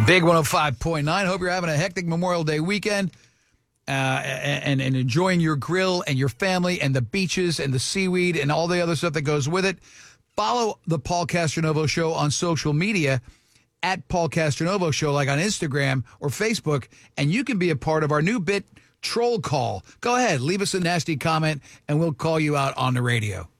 Big 105.9. Hope you're having a hectic Memorial Day weekend and enjoying your grill and your family and the beaches and the seaweed and all the other stuff that goes with it. Follow the Paul Castronovo Show on social media at Paul Castronovo Show, like on Instagram or Facebook, and you can be a part of our new bit, Troll Call. Go ahead, leave us a nasty comment, and we'll call you out on the radio.